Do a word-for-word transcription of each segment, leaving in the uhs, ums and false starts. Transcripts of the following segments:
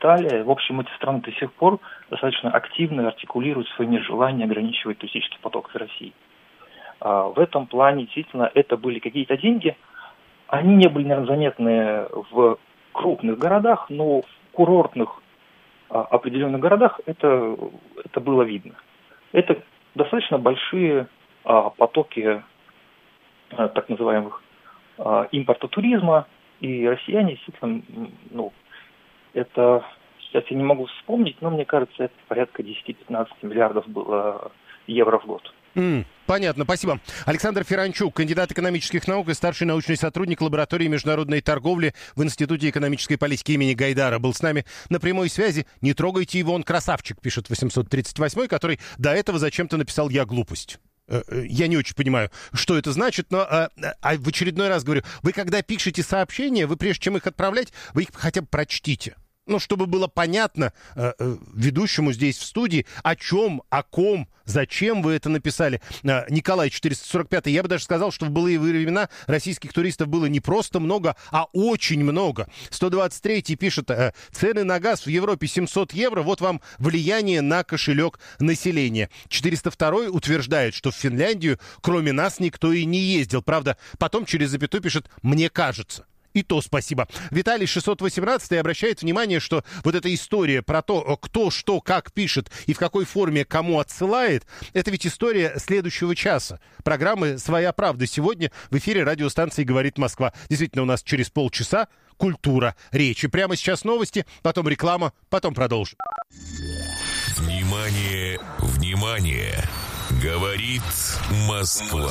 Италия. В общем, эти страны до сих пор достаточно активно артикулируют свои желания ограничивать туристический поток из России. В этом плане, действительно, это были какие-то деньги. Они не были, наверное, заметны в крупных городах, но в курортных определенных городах это, это было видно. Это достаточно большие потоки так называемых импорта туризма, и россияне, действительно, ну, это, сейчас я не могу вспомнить, но мне кажется, это порядка десять-пятнадцать миллиардов было евро в год. Mm, понятно, спасибо. Александр Феранчук, кандидат экономических наук и старший научный сотрудник лаборатории международной торговли в Институте экономической политики имени Гайдара, был с нами на прямой связи. Не трогайте его, он красавчик, пишет восемьсот тридцать восьмой, который до этого зачем-то написал «я глупость». Я не очень понимаю, что это значит, но а, а в очередной раз говорю, вы когда пишете сообщения, вы прежде чем их отправлять, вы их хотя бы прочтите. Ну, чтобы было понятно э, э, ведущему здесь в студии, о чем, о ком, зачем вы это написали. Э, Николай, четыреста сорок пятый, я бы даже сказал, что в былые времена российских туристов было не просто много, а очень много. сто двадцать третий пишет, э, цены на газ в Европе семьсот евро, вот вам влияние на кошелек населения. четыреста второй утверждает, что в Финляндию кроме нас никто и не ездил. Правда, потом через запятую пишет «мне кажется». И то спасибо. Виталий, шестьсот восемнадцатый, обращает внимание, что вот эта история про то, кто что как пишет и в какой форме кому отсылает, это ведь история следующего часа. Программы «Своя правда» сегодня в эфире радиостанции «Говорит Москва». Действительно, у нас через полчаса культура речи. Прямо сейчас новости, потом реклама, потом продолжим. Внимание, внимание! Говорит Москва.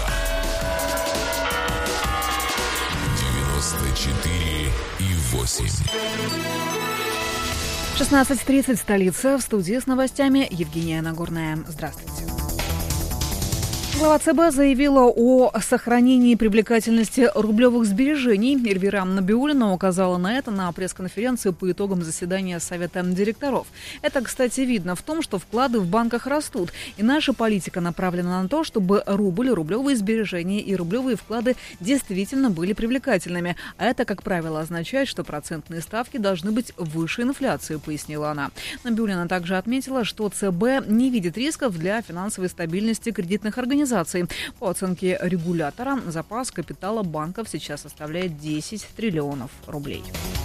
девяносто четыре и восемь. шестнадцать тридцать, столица. В студии с новостями Евгения Нагорная. Здравствуйте. Глава ЦБ заявила о сохранении привлекательности рублевых сбережений. Эльвира Набиуллина указала на это на пресс-конференции по итогам заседания Совета директоров. Это, кстати, видно в том, что вклады в банках растут. И наша политика направлена на то, чтобы рубль, рублевые сбережения и рублевые вклады действительно были привлекательными. А это, как правило, означает, что процентные ставки должны быть выше инфляции, пояснила она. Набиуллина также отметила, что ЦБ не видит рисков для финансовой стабильности кредитных организаций. По оценке регулятора, запас капитала банков сейчас составляет десять триллионов рублей.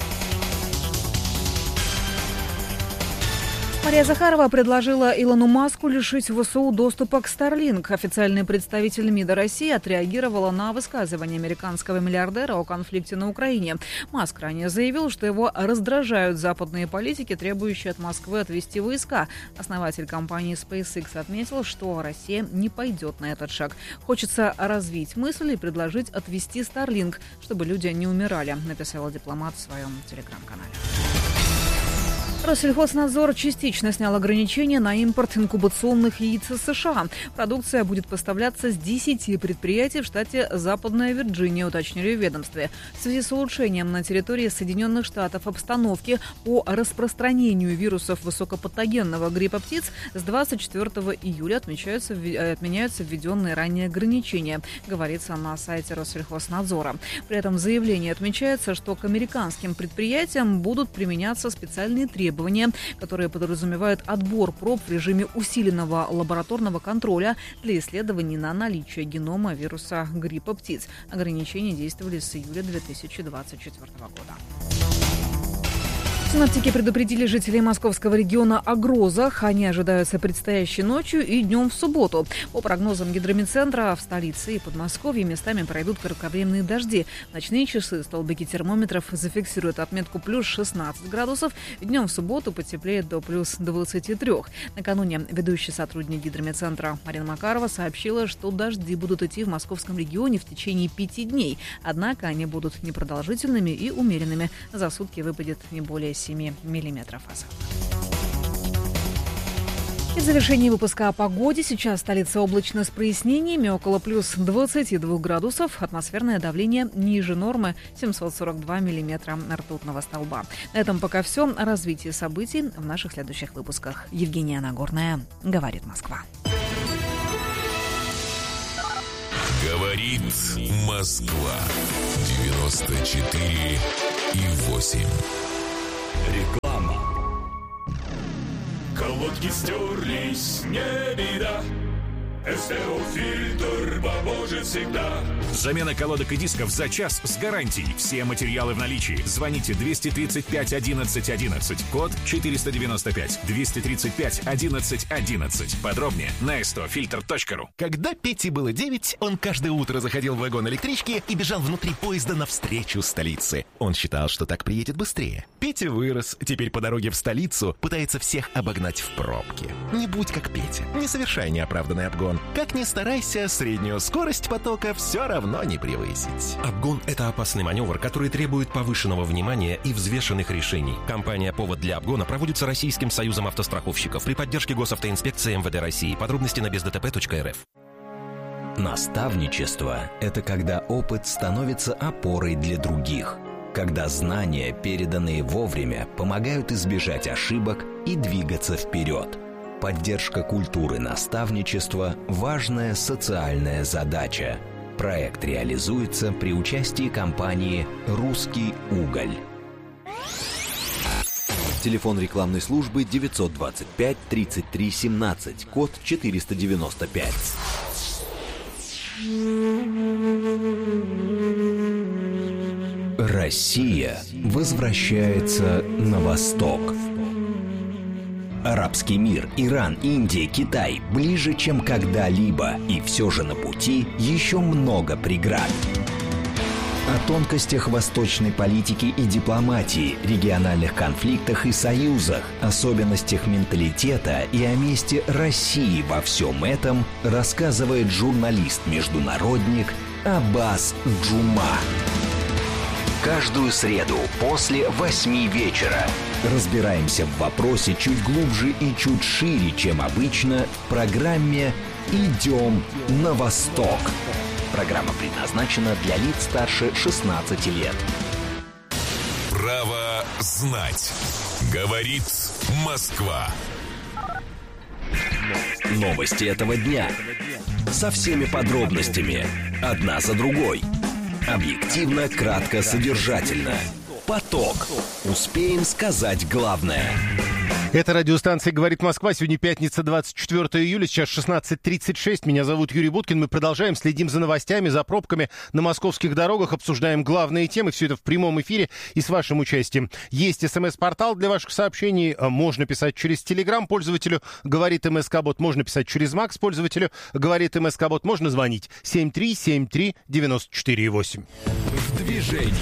Мария Захарова предложила Илону Маску лишить ВСУ доступа к Starlink. Официальный представитель МИДа России отреагировала на высказывание американского миллиардера о конфликте на Украине. Маск ранее заявил, что его раздражают западные политики, требующие от Москвы отвести войска. Основатель компании SpaceX отметил, что Россия не пойдет на этот шаг. Хочется развить мысль и предложить отвести Starlink, чтобы люди не умирали, написал дипломат в своем телеграм-канале. Россельхознадзор частично снял ограничения на импорт инкубационных яиц из США. Продукция будет поставляться с десяти предприятий в штате Западная Вирджиния, уточнили в ведомстве. В связи с улучшением на территории Соединенных Штатов обстановки по распространению вирусов высокопатогенного гриппа птиц с двадцать четвёртого июля отмечаются, отменяются введенные ранее ограничения, говорится на сайте Россельхознадзора. При этом в заявлении отмечается, что к американским предприятиям будут применяться специальные требования, которые подразумевают отбор проб в режиме усиленного лабораторного контроля для исследований на наличие генома вируса гриппа птиц. Ограничения действовали с июля две тысячи двадцать четвёртого года. Синоптики предупредили жителей московского региона о грозах. Они ожидаются предстоящей ночью и днем в субботу. По прогнозам гидромедцентра, в столице и Подмосковье местами пройдут кратковременные дожди. В ночные часы столбики термометров зафиксируют отметку плюс шестнадцать градусов. Днем в субботу потеплеет до плюс двадцати трёх. Накануне ведущий сотрудник гидромедцентра Марина Макарова сообщила, что дожди будут идти в московском регионе в течение пяти дней. Однако они будут непродолжительными и умеренными. За сутки выпадет не более семи миллиметров осадков. И в завершении выпуска о погоде. Сейчас столица облачно с прояснениями, около плюс двадцати двух градусов. Атмосферное давление ниже нормы семьсот сорок два миллиметра ртутного столба. На этом пока все. О развитии событий в наших следующих выпусках. Евгения Нагорная, говорит Москва. Говорит Москва. девяносто четыре и восемь. Реклама. Колодки стерлись, не беда. СТО-фильтр поможет всегда. Замена колодок и дисков за час с гарантией. Все материалы в наличии. Звоните двести тридцать пять одиннадцать одиннадцать. Код четыреста девяносто пять. двести тридцать пять одиннадцать одиннадцать. Подробнее на эс тэ о фильтр точка ру. Когда Пете было девять, он каждое утро заходил в вагон электрички и бежал внутри поезда навстречу столице. Он считал, что так приедет быстрее. Петя вырос. Теперь по дороге в столицу пытается всех обогнать в пробке. Не будь как Петя. Не совершай неоправданный обгон. Как ни старайся, среднюю скорость потока все равно не превысить. Обгон – это опасный маневр, который требует повышенного внимания и взвешенных решений. Компания «Повод для обгона» проводится Российским союзом автостраховщиков при поддержке Госавтоинспекции эм вэ дэ России. Подробности на без дэ тэ пэ точка эр эф. Наставничество – это когда опыт становится опорой для других. Когда знания, переданные вовремя, помогают избежать ошибок и двигаться вперед. Поддержка культуры наставничества – важная социальная задача. Проект реализуется при участии компании «Русский уголь». Телефон рекламной службы девятьсот двадцать пять тридцать три семнадцать, код четыреста девяносто пять. Россия возвращается на восток. Арабский мир, Иран, Индия, Китай ближе, чем когда-либо, и все же на пути еще много преград. О тонкостях восточной политики и дипломатии, региональных конфликтах и союзах, особенностях менталитета и о месте России во всем этом рассказывает журналист-международник Аббас Джума. Каждую среду после восьми вечера разбираемся в вопросе чуть глубже и чуть шире, чем обычно, в программе «Идем на восток». Программа предназначена для лиц старше шестнадцати лет. Право знать. Говорит Москва. Новости этого дня. Со всеми подробностями. Одна за другой. Объективно, кратко, содержательно. Поток. Успеем сказать главное. Это радиостанция «Говорит Москва». Сегодня пятница, двадцать четвёртого июля, сейчас шестнадцать тридцать шесть. Меня зовут Юрий Буткин. Мы продолжаем, следим за новостями, за пробками на московских дорогах, обсуждаем главные темы. Все это в прямом эфире и с вашим участием. Есть смс-портал для ваших сообщений. Можно писать через Телеграм пользователю «Говорит МСК-бот». Можно писать через Макс пользователю «Говорит МСК-бот». Можно звонить семь три семь три девять четыре восемь. В движении.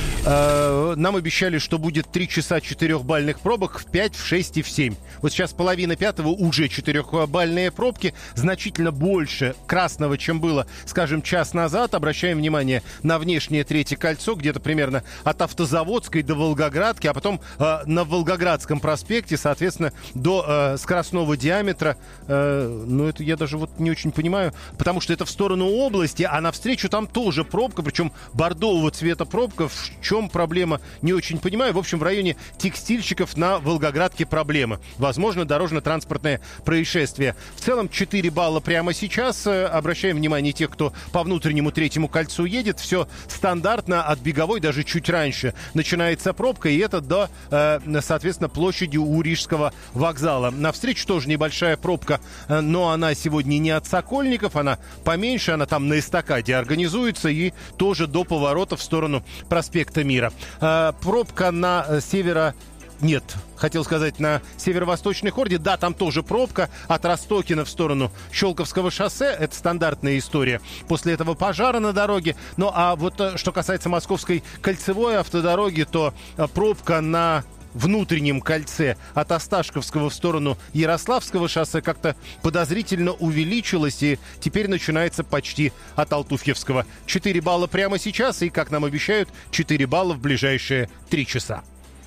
А, нам обещали, что будет три часа четырехбальных пробок в пять, в шесть и в семь. Вот сейчас половина пятого, уже четырехбальные пробки, значительно больше красного, чем было, скажем, час назад. Обращаем внимание на внешнее третье кольцо, где-то примерно от Автозаводской до Волгоградки, а потом э, на Волгоградском проспекте, соответственно, до э, скоростного диаметра. Э, ну, это я даже вот не очень понимаю, потому что это в сторону области, а навстречу там тоже пробка, причем бордового цвета пробка. В чем проблема, не очень понимаю. В общем, в районе текстильщиков на Волгоградке проблема. Возможно, дорожно-транспортное происшествие. В целом четыре балла прямо сейчас. Обращаем внимание тех, кто по внутреннему третьему кольцу едет. Все стандартно, от Беговой даже чуть раньше начинается пробка. И это до, соответственно, площади у Рижского вокзала. Навстречу тоже небольшая пробка, но она сегодня не от Сокольников, она поменьше, она там на эстакаде организуется и тоже до поворота в сторону проспекта Мира. Пробка на северо... Нет, хотел сказать, на северо-восточной хорде. Да, там тоже пробка от Ростокина в сторону Щелковского шоссе. Это стандартная история. После этого пожара на дороге. Ну, а вот что касается Московской кольцевой автодороги, то пробка на внутреннем кольце от Осташковского в сторону Ярославского шоссе как-то подозрительно увеличилась, и теперь начинается почти от Алтуфьевского. четыре балла прямо сейчас, и, как нам обещают, четыре балла в ближайшие три часа.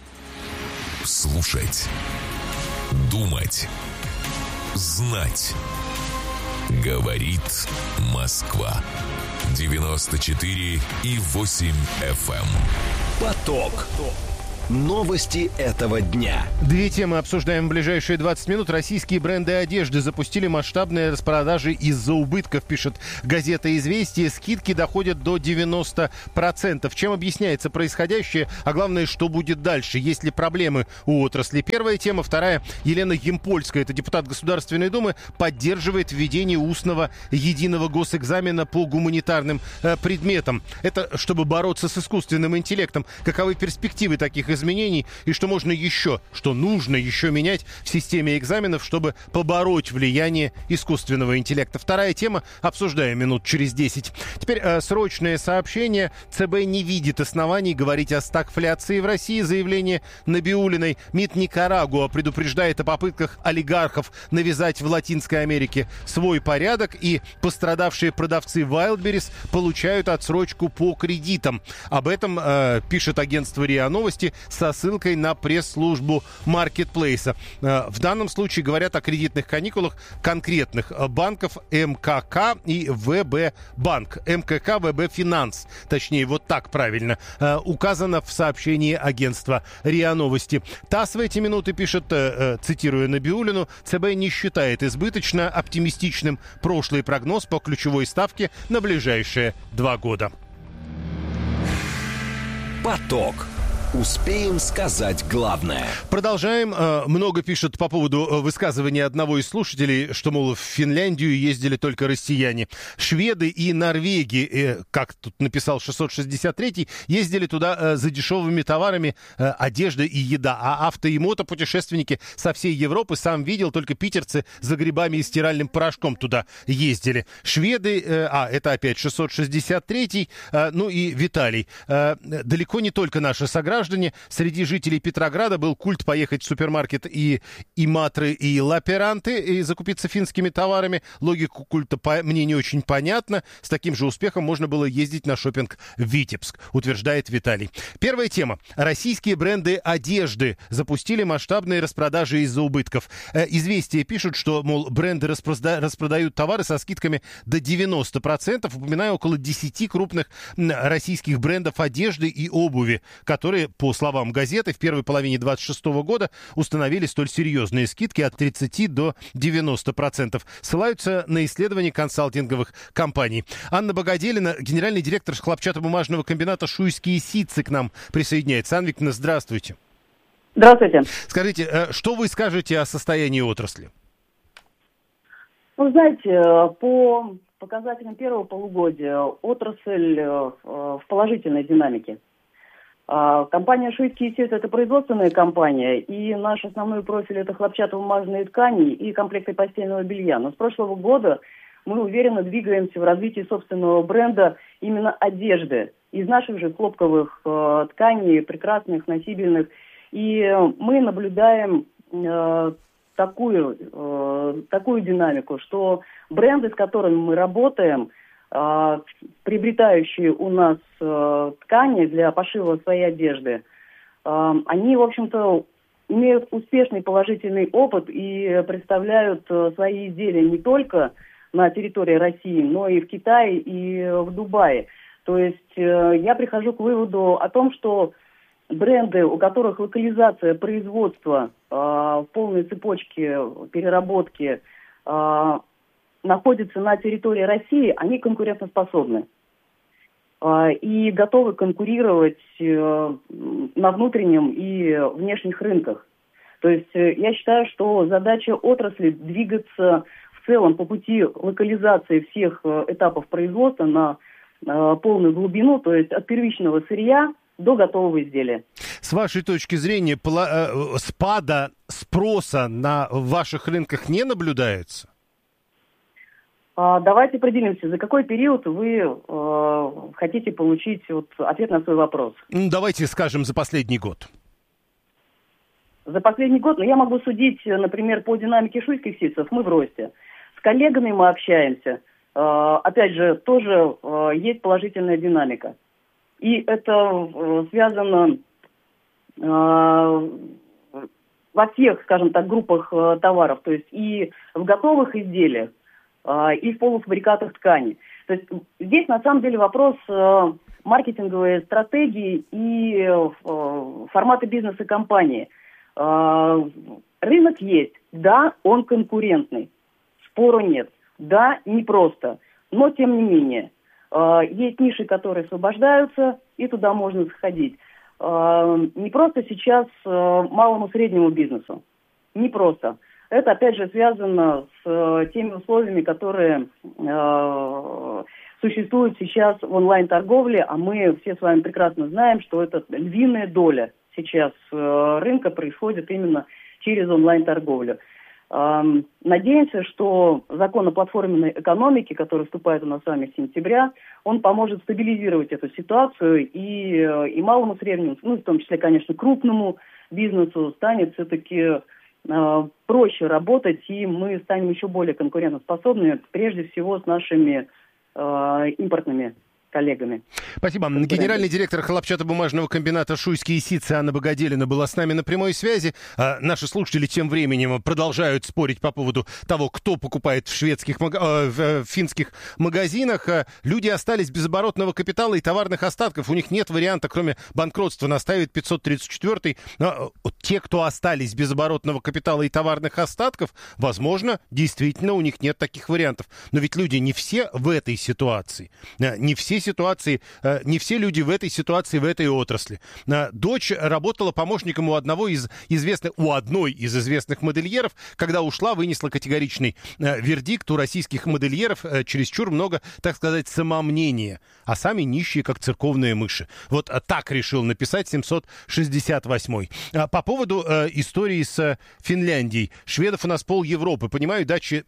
Слушать, думать, знать. Говорит Москва. девяносто четыре и восемь эф эм. Поток. Новости этого дня. Две темы обсуждаем в ближайшие двадцать минут. Российские бренды одежды запустили масштабные распродажи из-за убытков, пишет газета «Известия». Скидки доходят до девяноста процентов. Чем объясняется происходящее? А главное, что будет дальше? Есть ли проблемы у отрасли? Первая тема. Вторая. Елена Ямпольская, это депутат Государственной Думы, поддерживает введение устного единого госэкзамена по гуманитарным э, предметам. Это чтобы бороться с искусственным интеллектом. Каковы перспективы таких изменений и что можно еще, что нужно еще менять в системе экзаменов, чтобы побороть влияние искусственного интеллекта. Вторая тема, обсуждаем минут через десять. Теперь э, срочное сообщение. ЦБ не видит оснований говорить о стагфляции в России. Заявление Набиуллиной. МИД Никарагуа предупреждает о попытках олигархов навязать в Латинской Америке свой порядок, и пострадавшие продавцы Wildberries получают отсрочку по кредитам. Об этом э, пишет агентство РИА Новости со ссылкой на пресс-службу маркетплейса. В данном случае говорят о кредитных каникулах конкретных банков МКК и ВБ Банк. МКК, ВБ Финанс. Точнее, вот так правильно указано в сообщении агентства РИА Новости. ТАСС в эти минуты пишет, цитируя Набиуллину, ЦБ не считает избыточно оптимистичным прошлый прогноз по ключевой ставке на ближайшие два года. Поток. Успеем сказать главное. Продолжаем. Много пишут по поводу высказывания одного из слушателей, что, мол, в Финляндию ездили только россияне. Шведы и норвеги, как тут написал шестьсот шестьдесят третий, ездили туда за дешевыми товарами, одежда и еда. А авто- и мотопутешественники со всей Европы, сам видел, только питерцы за грибами и стиральным порошком туда ездили. Шведы, а, это опять шестьсот шестьдесят третий, ну и Виталий. Далеко не только наши сограждане. Среди жителей Петрограда был культ поехать в супермаркет и Иматры, и Лаперанты и закупиться финскими товарами. Логика культа по, мне не очень понятна. С таким же успехом можно было ездить на шопинг в Витебск, утверждает Виталий. Первая тема. Российские бренды одежды запустили масштабные распродажи из-за убытков. Известия пишут, что, мол, бренды распрода- распродают товары со скидками до девяноста процентов. Упоминаю около десяти крупных российских брендов одежды и обуви, которые, по словам газеты, в первой половине двадцать шестого года установили столь серьезные скидки от тридцати до девяноста процентов. Ссылаются на исследования консалтинговых компаний. Анна Богоделина, генеральный директор хлопчатобумажного комбината «Шуйские ситцы», к нам присоединяется. Анна Викторовна, здравствуйте. Здравствуйте. Скажите, что вы скажете о состоянии отрасли? Вы знаете, по показателям первого полугодия отрасль в положительной динамике. Компания «Шуйские ситцы» — это производственная компания, и наш основной профиль — это хлопчатобумажные ткани и комплекты постельного белья. Но с прошлого года мы уверенно двигаемся в развитии собственного бренда именно одежды из наших же хлопковых э, тканей, прекрасных, носибельных. И мы наблюдаем э, такую, э, такую динамику, что бренды, с которыми мы работаем, приобретающие у нас э, ткани для пошива своей одежды, э, они, в общем-то, имеют успешный положительный опыт и представляют э, свои изделия не только на территории России, но и в Китае, и в Дубае. То есть э, я прихожу к выводу о том, что бренды, у которых локализация производства э, в полной цепочке переработки э, находятся на территории России, они конкурентоспособны э, и готовы конкурировать э, на внутреннем и внешних рынках. То есть э, я считаю, что задача отрасли двигаться в целом по пути локализации всех э, этапов производства на э, полную глубину, то есть от первичного сырья до готового изделия. С вашей точки зрения, пла- э, спада спроса на ваших рынках не наблюдается? Давайте определимся, за какой период вы э, хотите получить вот, ответ на свой вопрос. Давайте скажем, за последний год. За последний год, ну, я могу судить, например, по динамике шуйских ситцев, мы в росте. С коллегами мы общаемся. Э, опять же, тоже э, есть положительная динамика. И это э, связано э, во всех, скажем так, группах э, товаров, то есть и в готовых изделиях, и в полуфабрикатах ткани. То есть здесь на самом деле вопрос э, маркетинговые стратегии и э, форматы бизнеса компании. Э, рынок есть, да, он конкурентный, спору нет, да, непросто, но тем не менее. Э, есть ниши, которые освобождаются, и туда можно сходить. Э, не просто сейчас э, малому среднему бизнесу, не просто. Это, опять же, связано с э, теми условиями, которые э, существуют сейчас в онлайн-торговле, а мы все с вами прекрасно знаем, что это львиная доля сейчас э, рынка происходит именно через онлайн-торговлю. Э, надеемся, что закон о платформенной экономике, который вступает у нас с вами с сентября, он поможет стабилизировать эту ситуацию и, э, и малому среднему, ну, в том числе, конечно, крупному бизнесу станет все-таки проще работать, и мы станем еще более конкурентоспособными, прежде всего с нашими э, импортными коллегами. Спасибо. Генеральный директор хлопчатобумажного комбината «Шуйские ситцы» Анна Богоделина была с нами на прямой связи. А наши слушатели тем временем продолжают спорить по поводу того, кто покупает в шведских, э, в финских магазинах. Люди остались без оборотного капитала и товарных остатков. У них нет варианта, кроме банкротства, настаивает пятьсот тридцать четвёртый. Но те, кто остались без оборотного капитала и товарных остатков, возможно, действительно у них нет таких вариантов. Но ведь люди не все в этой ситуации. Не все ситуации, не все люди в этой ситуации, в этой отрасли. Дочь работала помощником у одного из известных, у одной из известных модельеров, когда ушла, вынесла категоричный вердикт. У российских модельеров чересчур много, так сказать, самомнения, а сами нищие, как церковные мыши. Вот так решил написать семьсот шестьдесят восьмой. По поводу истории с Финляндией. Шведов у нас пол Европы. Понимаю, дачи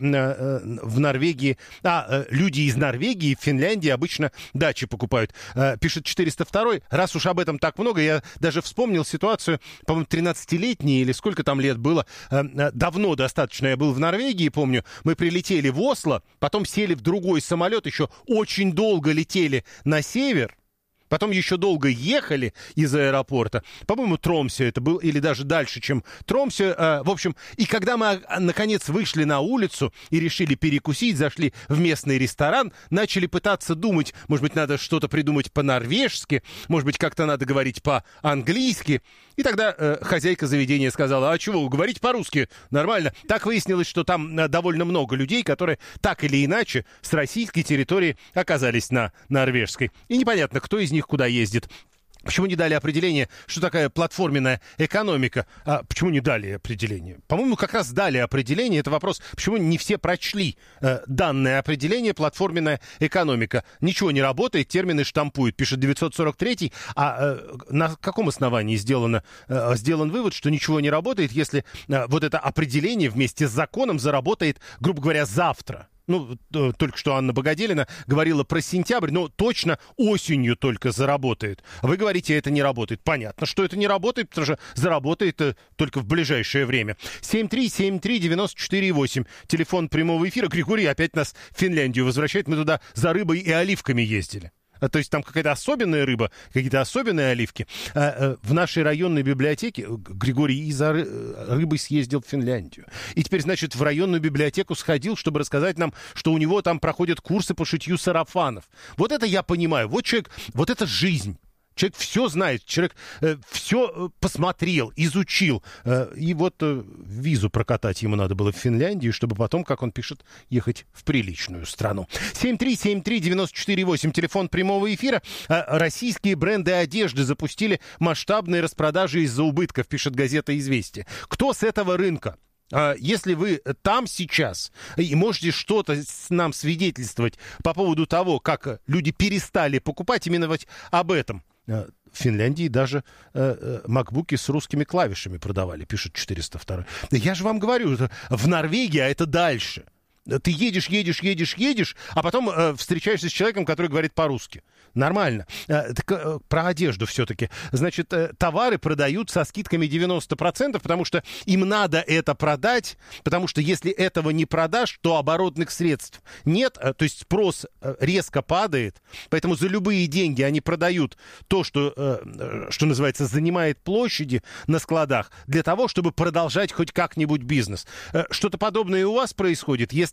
в Норвегии. А, люди из Норвегии в Финляндии обычно дачи покупают. Пишет четыреста второй. Раз уж об этом так много, я даже вспомнил ситуацию, по-моему, тринадцатилетней или сколько там лет было. Давно достаточно я был в Норвегии, помню. Мы прилетели в Осло, потом сели в другой самолет, еще очень долго летели на север. Потом еще долго ехали из аэропорта. По-моему, Тромсе это был, или даже дальше, чем Тромсе. Э, в общем, и когда мы, наконец, вышли на улицу и решили перекусить, зашли в местный ресторан, начали пытаться думать, может быть, надо что-то придумать по-норвежски, может быть, как-то надо говорить по-английски. И тогда э, хозяйка заведения сказала: а чего, говорить по-русски? Нормально. Так выяснилось, что там э, довольно много людей, которые так или иначе с российской территории оказались на норвежской. И непонятно, кто из них куда ездит. Почему не дали определение, что такая платформенная экономика? А почему не дали определение? По-моему, как раз дали определение. Это вопрос, почему не все прочли э, данное определение платформенная экономика. Ничего не работает, термины штампуют, пишет девятьсот сорок третий. А э, на каком основании сделано, э, сделан вывод, что ничего не работает, если э, вот это определение вместе с законом заработает, грубо говоря, завтра? Ну, только что Анна Богоделина говорила про сентябрь, но точно осенью только заработает. Вы говорите, это не работает. Понятно, что это не работает, потому что заработает только в ближайшее время. семь три семь три девять четыре восемь. Телефон прямого эфира. Григорий опять нас в Финляндию возвращает. Мы туда за рыбой и оливками ездили. То есть там какая-то особенная рыба, какие-то особенные оливки. В нашей районной библиотеке Григорий из-за рыбы съездил в Финляндию. И теперь, значит, в районную библиотеку сходил, чтобы рассказать нам, что у него там проходят курсы по шитью сарафанов. Вот это я понимаю. Вот человек, вот это жизнь. Человек все знает, человек э, все э, посмотрел, изучил. Э, и вот э, визу прокатать ему надо было в Финляндию, чтобы потом, как он пишет, ехать в приличную страну. семь три семь три девять четыре восемь, телефон прямого эфира. Э, российские бренды одежды запустили масштабные распродажи из-за убытков, пишет газета «Известия». Кто с этого рынка? Если вы там сейчас и можете что-то нам свидетельствовать по поводу того, как люди перестали покупать, именно вот об этом. В Финляндии даже э, макбуки с русскими клавишами продавали, пишет четыреста второй. Я же вам говорю, в Норвегии, а это дальше. Ты едешь, едешь, едешь, едешь, а потом э, встречаешься с человеком, который говорит по-русски. Нормально. Э, так, э, про одежду все-таки. Значит, э, товары продают со скидками девяносто процентов, потому что им надо это продать, потому что если этого не продашь, то оборотных средств нет, э, то есть спрос э, резко падает, поэтому за любые деньги они продают то, что, э, что называется, занимает площади на складах, для того, чтобы продолжать хоть как-нибудь бизнес. Э, что-то подобное и у вас происходит. Если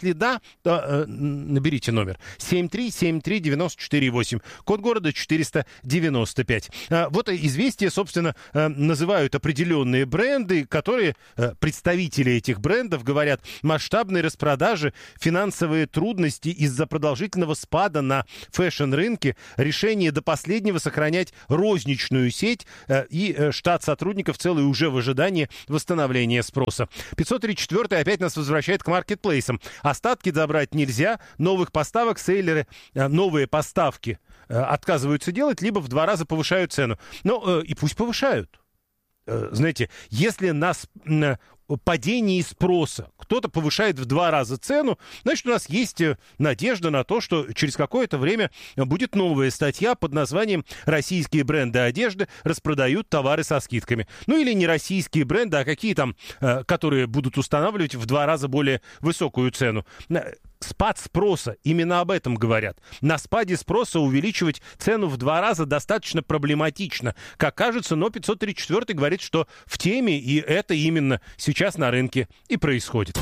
Если да, то э, наберите номер семь три семь три девять четыре восемь, код города четыреста девяносто пять. Э, вот «Известия», собственно, э, называют определенные бренды, которые, э, представители этих брендов говорят, масштабные распродажи, финансовые трудности из-за продолжительного спада на фэшн-рынке, решение до последнего сохранять розничную сеть э, и э, штат сотрудников целый уже в ожидании восстановления спроса. пятьсот тридцать четыре опять нас возвращает к маркетплейсам. Остатки забрать нельзя, новых поставок сейлеры, э, новые поставки э, отказываются делать, либо в два раза повышают цену. Ну, э, и пусть повышают. Э, знаете, если нас... Э, падении спроса кто-то повышает в два раза цену, значит, у нас есть надежда на то, что через какое-то время будет новая статья под названием «Российские бренды одежды распродают товары со скидками». Ну или не российские бренды, а какие там, которые будут устанавливать в два раза более высокую цену. Спад спроса, именно об этом говорят. На спаде спроса увеличивать цену в два раза достаточно проблематично, как кажется, но пятьсот тридцать четыре говорит, что в теме, и это именно сейчас на рынке и происходит.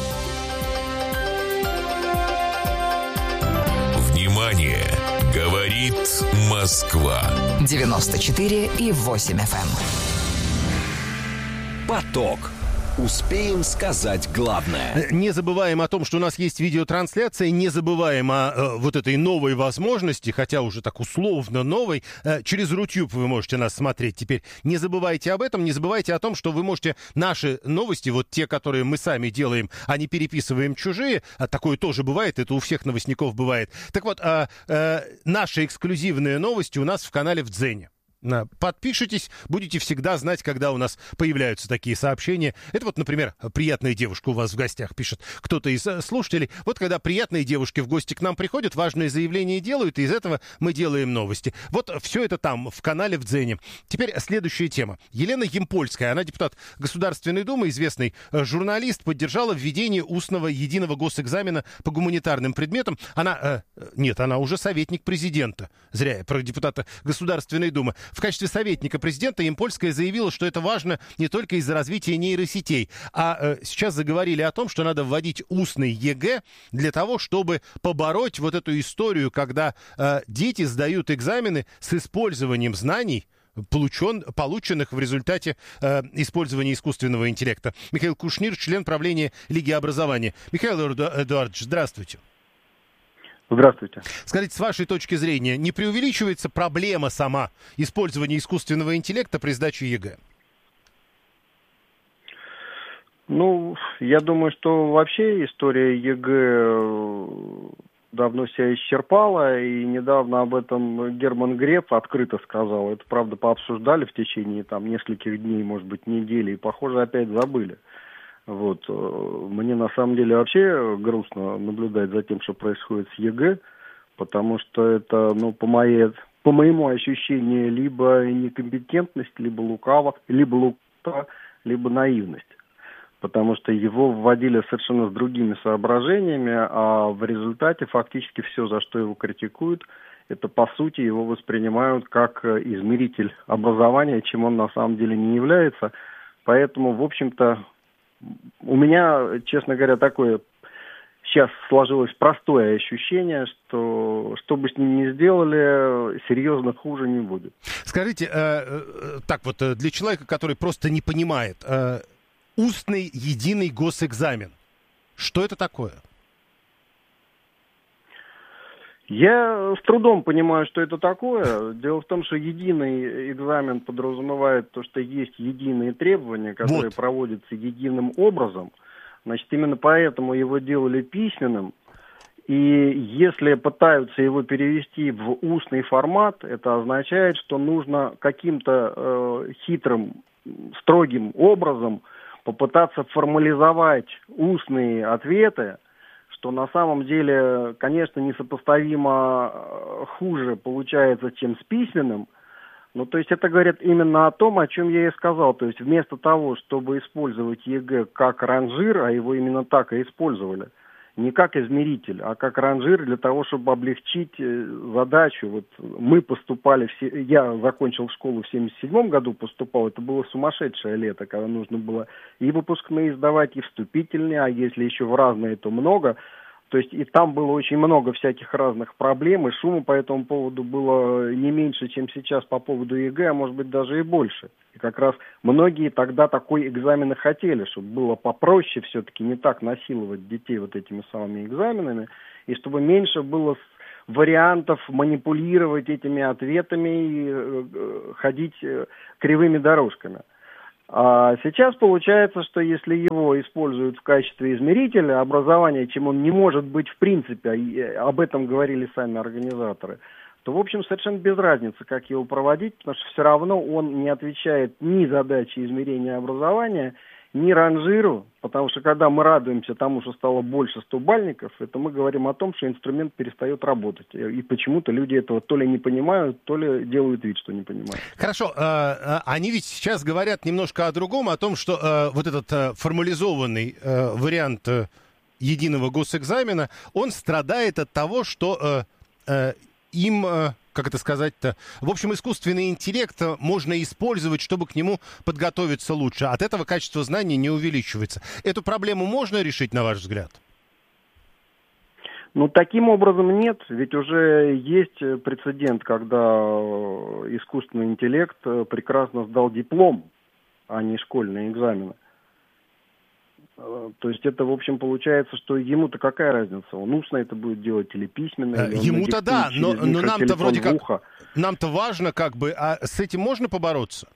Внимание! Говорит Москва. девяносто четыре и восемь эф эм. Поток. Успеем сказать главное. Не забываем о том, что у нас есть видеотрансляция, не забываем о э, вот этой новой возможности, хотя уже так условно новой. Э, через Рутюб вы можете нас смотреть теперь. Не забывайте об этом, не забывайте о том, что вы можете наши новости, вот те, которые мы сами делаем, а не переписываем чужие, а такое тоже бывает, это у всех новостников бывает. Так вот, э, э, наши эксклюзивные новости у нас в канале в Дзене. Подпишитесь, будете всегда знать, когда у нас появляются такие сообщения. Это вот, например, приятная девушка у вас в гостях пишет кто-то из слушателей. Вот когда приятные девушки в гости к нам приходят, важные заявления делают, и из этого мы делаем новости. Вот все это там, в канале в Дзене. Теперь следующая тема. Елена Ямпольская, она депутат Государственной Думы, известный журналист, поддержала введение устного единого госэкзамена по гуманитарным предметам. Она, э, нет, она уже советник президента. Зря я про депутата Государственной Думы. В качестве советника президента Ямпольская заявила, что это важно не только из-за развития нейросетей, а э, сейчас заговорили о том, что надо вводить устный ЕГЭ для того, чтобы побороть вот эту историю, когда э, дети сдают экзамены с использованием знаний, получен, полученных в результате э, использования искусственного интеллекта. Михаил Кушнир, член правления Лиги образования. Михаил Эдуардович, здравствуйте. Здравствуйте. Скажите, с вашей точки зрения, не преувеличивается проблема сама использования искусственного интеллекта при сдаче ЕГЭ? Ну, я думаю, что вообще история ЕГЭ давно себя исчерпала, и недавно об этом Герман Греф открыто сказал. Это, правда, пообсуждали в течение там нескольких дней, может быть, недели, и, похоже, опять забыли. Вот. Мне на самом деле вообще грустно наблюдать за тем, что происходит с ЕГЭ, потому что это, ну, по моей, по моему ощущению, либо некомпетентность, либо лукаво, либо лукаво, либо наивность. Потому что его вводили совершенно с другими соображениями, а в результате фактически все, за что его критикуют, это по сути его воспринимают как измеритель образования, чем он на самом деле не является. Поэтому, в общем-то, у меня, честно говоря, такое сейчас сложилось простое ощущение, что что бы с ним ни сделали, серьезно хуже не будет. Скажите, э, так вот, для человека, который просто не понимает, э, устный единый госэкзамен, что это такое? Я с трудом понимаю, что это такое. Дело в том, что единый экзамен подразумевает то, что есть единые требования, которые вот проводятся единым образом. Значит, именно поэтому его делали письменным. И если пытаются его перевести в устный формат, это означает, что нужно каким-то э, хитрым, строгим образом попытаться формализовать устные ответы, что на самом деле, конечно, несопоставимо хуже получается, чем с письменным. Ну, то есть это говорит именно о том, о чем я и сказал. То есть вместо того, чтобы использовать ЕГЭ как ранжир, а его именно так и использовали, не как измеритель, а как ранжир для того, чтобы облегчить задачу. Вот мы поступали, все, я закончил школу в семьдесят седьмом году, поступал, это было сумасшедшее лето, когда нужно было и выпускные сдавать, и вступительные, а если еще в разные, то много. То есть и там было очень много всяких разных проблем, и шума по этому поводу было не меньше, чем сейчас по поводу ЕГЭ, а может быть даже и больше. И как раз многие тогда такой экзамен и хотели, чтобы было попроще все-таки, не так насиловать детей вот этими самыми экзаменами, и чтобы меньше было вариантов манипулировать этими ответами и э, ходить э, кривыми дорожками. А сейчас получается, что если его используют в качестве измерителя образования, чем он не может быть в принципе, и об этом говорили сами организаторы, то, в общем, совершенно без разницы, как его проводить, потому что все равно он не отвечает ни задаче измерения образования, ни ранжиру, потому что когда мы радуемся тому, что стало больше стобальников, это мы говорим о том, что инструмент перестает работать. И почему-то люди этого то ли не понимают, то ли делают вид, что не понимают. Хорошо, э, они ведь сейчас говорят немножко о другом, о том, что э, вот этот э, формализованный э, вариант э, единого госэкзамена, он страдает от того, что э, э, им... Э, как это сказать-то, в общем, искусственный интеллект можно использовать, чтобы к нему подготовиться лучше. От этого качество знаний не увеличивается. Эту проблему можно решить, на ваш взгляд? Ну, таким образом нет, ведь уже есть прецедент, когда искусственный интеллект прекрасно сдал диплом, а не школьные экзамены. То есть это, в общем, получается, что ему-то какая разница? Он устно это будет делать или письменно? Или ему-то да, но, но нам-то вроде как... Нам-то важно как бы, а с этим можно побороться?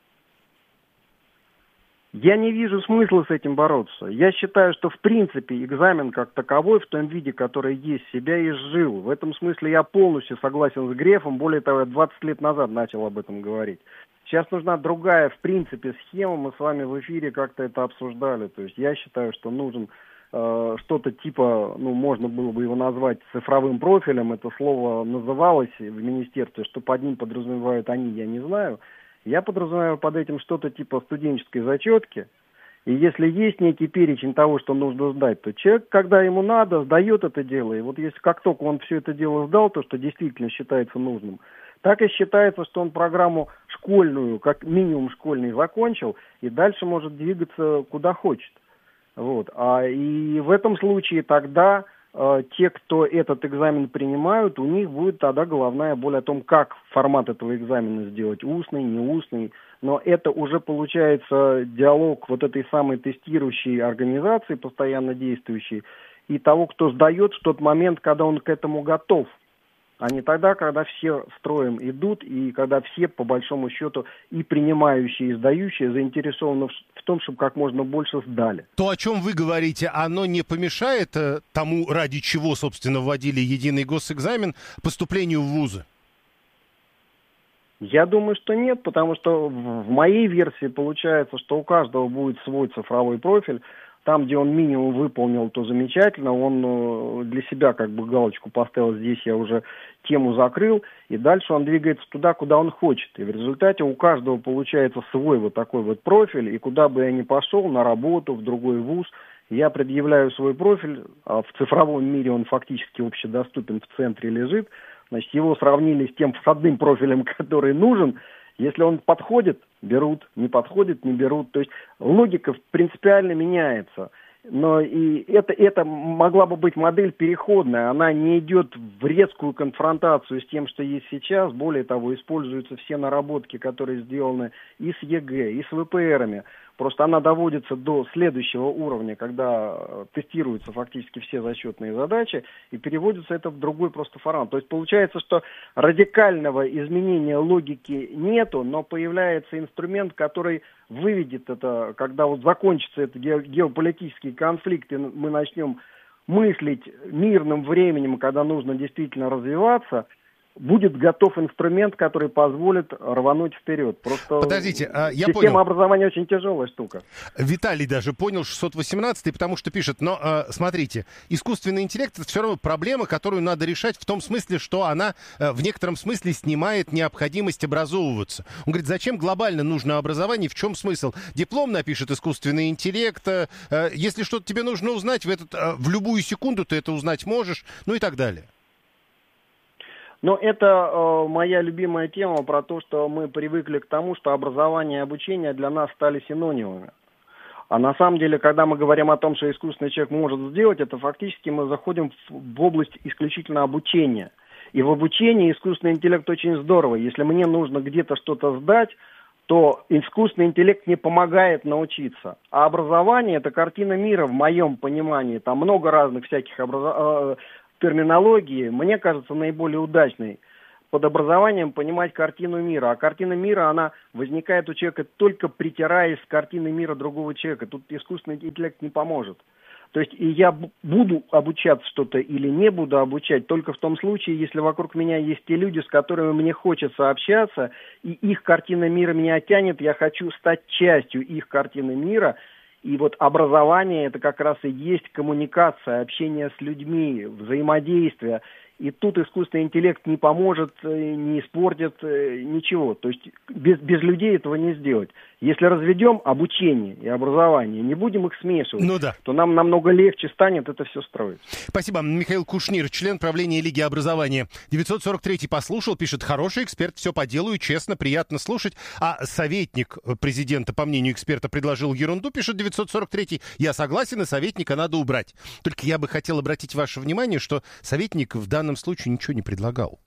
Я не вижу смысла с этим бороться. Я считаю, что в принципе экзамен как таковой в том виде, который есть, себя изжил. В этом смысле я полностью согласен с Грефом. Более того, я двадцать лет назад начал об этом говорить. Сейчас нужна другая, в принципе, схема. Мы с вами в эфире как-то это обсуждали. То есть я считаю, что нужен э, что-то типа, ну, можно было бы его назвать цифровым профилем. Это слово называлось в министерстве, что под ним подразумевают они, я не знаю. Я подразумеваю под этим что-то типа студенческой зачетки. И если есть некий перечень того, что нужно сдать, то человек, когда ему надо, сдает это дело. И вот если как только он все это дело сдал, то, что действительно считается нужным, так и считается, что он программу школьную, как минимум школьный, закончил, и дальше может двигаться куда хочет. Вот. А, и в этом случае тогда э, те, кто этот экзамен принимают, у них будет тогда головная боль о том, как формат этого экзамена сделать, устный, не устный. Но это уже получается диалог вот этой самой тестирующей организации, постоянно действующей, и того, кто сдает в тот момент, когда он к этому готов. А не тогда, когда все строем идут, и когда все, по большому счету, и принимающие, и сдающие заинтересованы в том, чтобы как можно больше сдали. То, о чем вы говорите, оно не помешает э, тому, ради чего, собственно, вводили единый госэкзамен, поступлению в вузы? Я думаю, что нет, потому что в моей версии получается, что у каждого будет свой цифровой профиль. Там, где он минимум выполнил, то замечательно, он для себя как бы галочку поставил, здесь я уже тему закрыл, и дальше он двигается туда, куда он хочет. И в результате у каждого получается свой вот такой вот профиль, и куда бы я ни пошел, на работу, в другой вуз, я предъявляю свой профиль, а в цифровом мире он фактически общедоступен, в центре лежит, значит, его сравнили с тем входным профилем, который нужен. Если он подходит, берут, не подходит, не берут. То есть логика принципиально меняется. Но и это, это могла бы быть модель переходная. Она не идет в резкую конфронтацию с тем, что есть сейчас. Более того, используются все наработки, которые сделаны и с ЕГЭ, и с ВПРами. Просто она доводится до следующего уровня, когда тестируются фактически все зачетные задачи, и переводится это в другой просто формат. То есть получается, что радикального изменения логики нету, но появляется инструмент, который выведет это, когда вот закончится этот геополитический конфликт, и мы начнем мыслить мирным временем, когда нужно действительно развиваться, будет готов инструмент, который позволит рвануть вперед. Просто Подождите, а, я система понял. образования очень тяжелая штука. Виталий даже понял шестьсот восемнадцатый, потому что пишет, но э, смотрите, искусственный интеллект — это все равно проблема, которую надо решать в том смысле, что она э, в некотором смысле снимает необходимость образовываться. Он говорит, зачем глобально нужно образование, в чем смысл? Диплом напишет искусственный интеллект, э, э, если что-то тебе нужно узнать, в, этот, э, в любую секунду ты это узнать можешь, ну и так далее. Но это э, моя любимая тема про то, что мы привыкли к тому, что образование и обучение для нас стали синонимами. А на самом деле, когда мы говорим о том, что искусственный человек может сделать, это фактически мы заходим в, в область исключительно обучения. И в обучении искусственный интеллект очень здорово. Если мне нужно где-то что-то сдать, то искусственный интеллект не помогает научиться. А образование – это картина мира в моем понимании. Там много разных всяких образований. Терминологии, мне кажется, наиболее удачной под образованием понимать картину мира. А картина мира, она возникает у человека только притираясь с картины мира другого человека. Тут искусственный интеллект не поможет. То есть и я буду обучаться что-то или не буду обучать только в том случае, если вокруг меня есть те люди, с которыми мне хочется общаться, и их картина мира меня тянет, я хочу стать частью их картины мира. И вот образование – это как раз и есть коммуникация, общение с людьми, взаимодействие. И тут искусственный интеллект не поможет, не испортит ничего. То есть без, без людей этого не сделать. Если разведем обучение и образование, не будем их смешивать, ну да. то нам намного легче станет это все строить. Спасибо. Михаил Кушнир, член правления Лиги образования. девятьсот сорок третий послушал, пишет, хороший эксперт, все по делу и честно, приятно слушать. А советник президента, по мнению эксперта, предложил ерунду, пишет девятьсот сорок третий. Я согласен, и советника надо убрать. Только я бы хотел обратить ваше внимание, что советник в данном В данном случае ничего не предлагал.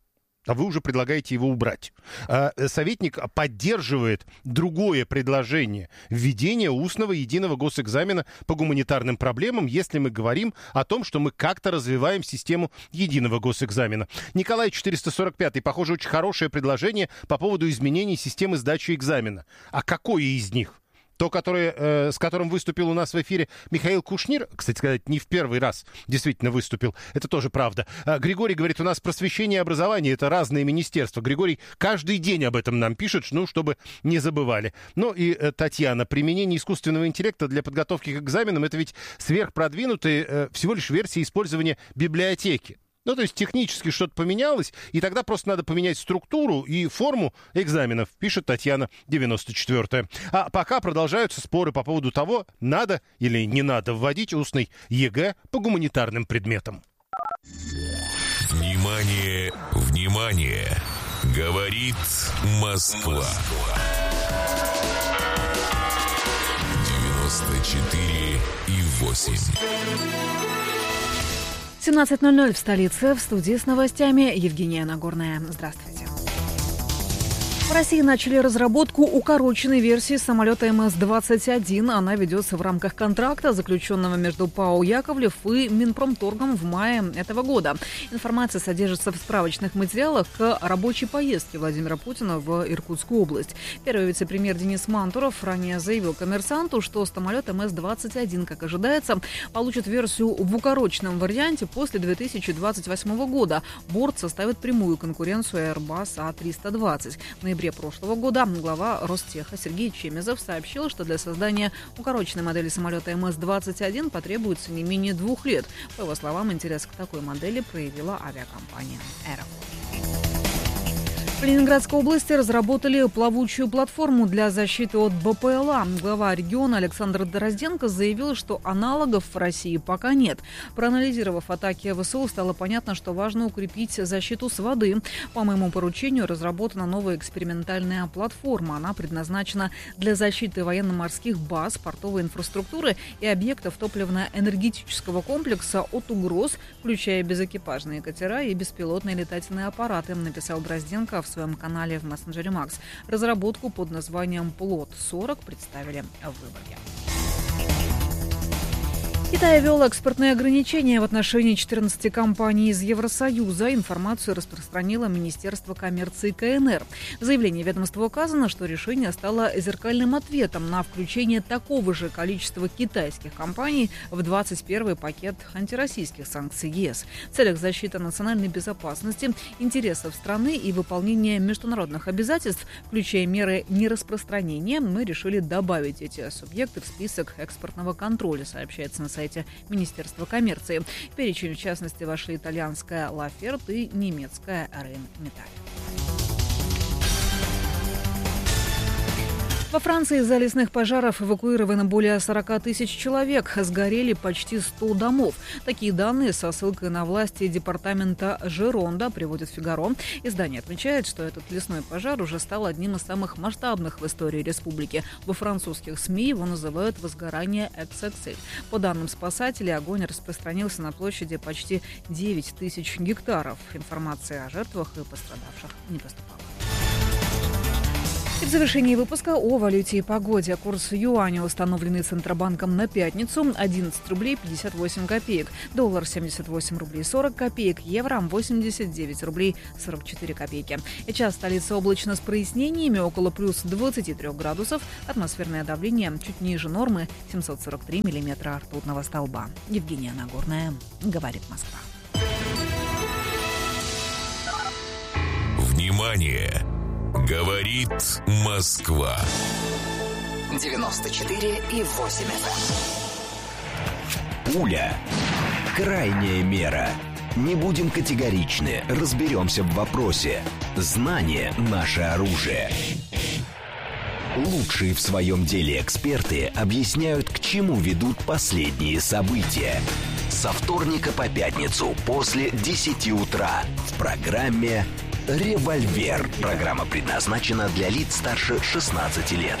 А вы уже предлагаете его убрать. А советник поддерживает другое предложение — введение устного единого госэкзамена по гуманитарным проблемам, если мы говорим о том, что мы как-то развиваем систему единого госэкзамена. Николай четыреста сорок пятый, похоже, очень хорошее предложение по поводу изменений системы сдачи экзамена. А какое из них? То, которое, э, с которым выступил у нас в эфире Михаил Кушнир, кстати сказать, не в первый раз действительно выступил, это тоже правда. А Григорий говорит, у нас просвещение и образование — это разные министерства. Григорий каждый день об этом нам пишет, ну, чтобы не забывали. Ну и э, Татьяна, применение искусственного интеллекта для подготовки к экзаменам — это ведь сверхпродвинутая э, всего лишь версия использования библиотеки. Ну, то есть технически что-то поменялось, и тогда просто надо поменять структуру и форму экзаменов, пишет Татьяна девяносто четвёртая. А пока продолжаются споры по поводу того, надо или не надо вводить устный ЕГЭ по гуманитарным предметам. Внимание, внимание! Говорит Москва. девяносто четыре и восемь. семнадцать ноль ноль в столице. В студии с новостями Евгения Нагорная. Здравствуйте. В России начали разработку укороченной версии самолета эм эс двадцать один. Она ведется в рамках контракта, заключенного между ПАО «Яковлев» и Минпромторгом в мае этого года. Информация содержится в справочных материалах к рабочей поездке Владимира Путина в Иркутскую область. Первый вице-премьер Денис Мантуров ранее заявил «Коммерсанту», что самолет эм эс двадцать один, как ожидается, получит версию в укороченном варианте после две тысячи двадцать восьмого года. Борт составит прямую конкуренцию Airbus а триста двадцать. В ноябре прошлого года глава Ростеха Сергей Чемезов сообщил, что для создания укороченной модели самолета эм эс двадцать один потребуется не менее двух лет. По его словам, интерес к такой модели проявила авиакомпания «Аэрофлот». В Ленинградской области разработали плавучую платформу для защиты от бэ пэ эл а. Глава региона Александр Дорозденко заявил, что аналогов в России пока нет. Проанализировав атаки вэ эс у, стало понятно, что важно укрепить защиту с воды. По моему поручению разработана новая экспериментальная платформа. Она предназначена для защиты военно-морских баз, портовой инфраструктуры и объектов топливно-энергетического комплекса от угроз, включая безэкипажные катера и беспилотные летательные аппараты, написал Дрозденко в своем канале в мессенджере Макс. Разработку под названием Плот сорок представили в Выборге. Китай ввел экспортные ограничения в отношении четырнадцати компаний из Евросоюза. Информацию распространило Министерство коммерции КНР. В заявлении ведомства указано, что решение стало зеркальным ответом на включение такого же количества китайских компаний в двадцать первый пакет антироссийских санкций ЕС. В целях защиты национальной безопасности, интересов страны и выполнения международных обязательств, включая меры нераспространения, мы решили добавить эти субъекты в список экспортного контроля, сообщается на сайте Министерства коммерции. В перечень, в частности, вошли итальянская Лаферт и немецкая Рейнметаль. Во Франции из-за лесных пожаров эвакуировано более сорок тысяч человек. Сгорели почти сто домов. Такие данные со ссылкой на власти департамента Жеронда приводит «Фигаро». Издание отмечает, что этот лесной пожар уже стал одним из самых масштабных в истории республики. Во французских СМИ его называют «возгорание икс икс эль». По данным спасателей, огонь распространился на площади почти девять тысяч гектаров. Информация о жертвах и пострадавших не поступала. И в завершении выпуска о валюте и погоде. Курс юаня, установленный Центробанком на пятницу, одиннадцать рублей пятьдесят восемь копеек. Доллар семьдесят восемь рублей сорок копеек. Евро восемьдесят девять рублей сорок четыре копейки. Сейчас столица облачно с прояснениями, около плюс двадцати трёх градусов. Атмосферное давление чуть ниже нормы, семьсот сорок три миллиметра ртутного столба. Евгения Нагорная, говорит Москва. Внимание! Говорит Москва. девяносто четыре и восемь эф эм. Пуля. Крайняя мера. Не будем категоричны, разберемся в вопросе. Знание – наше оружие. Лучшие в своем деле эксперты объясняют, к чему ведут последние события. Со вторника по пятницу после десяти утра в программе «Револьвер». Программа предназначена для лиц старше шестнадцати лет.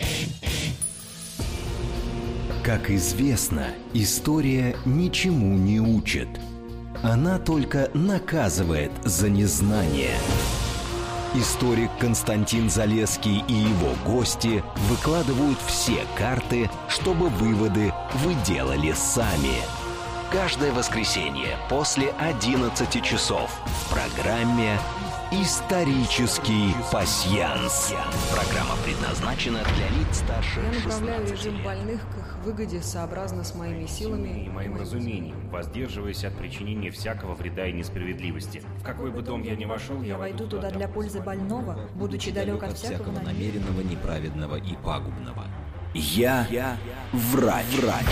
Как известно, история ничему не учит. Она только наказывает за незнание. Историк Константин Залесский и его гости выкладывают все карты, чтобы выводы вы делали сами. Каждое воскресенье после одиннадцати часов в программе «Исторический пасьянс». Программа предназначена для лиц старше шестнадцати лет. Я направляю режим больных к их выгоде сообразно с моими силами и моим разумением, воздерживаясь от причинения всякого вреда и несправедливости. В какой бы дом я ни вошел, я войду туда для пользы больного, будучи далек от всякого намеренного, неправедного и пагубного. Я, я врач. врач.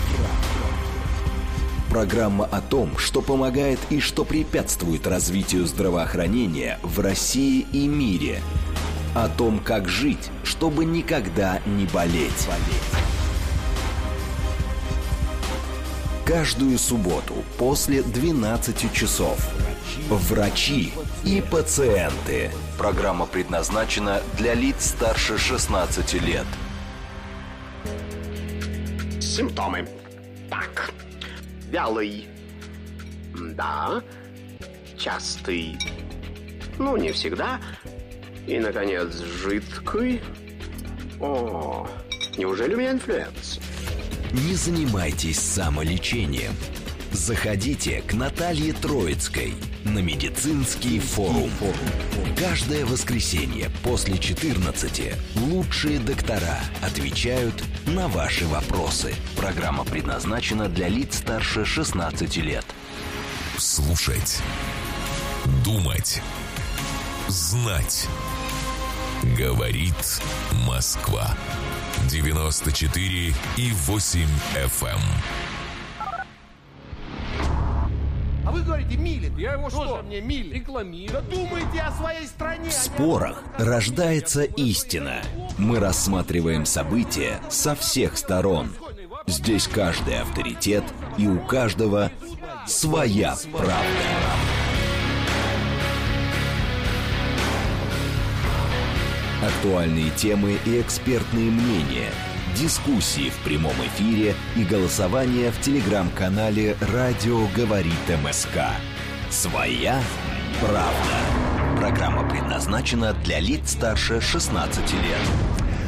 Программа о том, что помогает и что препятствует развитию здравоохранения в России и мире. О том, как жить, чтобы никогда не болеть. Каждую субботу после двенадцати часов. Врачи и пациенты. Программа предназначена для лиц старше шестнадцати лет. Симптомы. Так. Вялый. Да. Частый. Ну, не всегда. И, наконец, жидкий. О, неужели у меня инфлюенс? Не занимайтесь самолечением. Заходите к Наталье Троицкой на медицинский форум. Каждое воскресенье после четырнадцати лучшие доктора отвечают на ваши вопросы. Программа предназначена для лиц старше шестнадцати лет. Слушать. Думать. Знать. Говорит Москва. девяносто четыре и восемь эф эм. А вы говорите, милит. Я его что? Мне милит. Рекламирую. Да думайте о своей стране. В спорах рождается истина. Мы рассматриваем события со всех сторон. Здесь каждый авторитет, и у каждого своя правда. Актуальные темы и экспертные мнения, дискуссии в прямом эфире и голосование в телеграм-канале «Радио говорит МСК». Своя правда. Программа предназначена для лиц старше шестнадцати лет.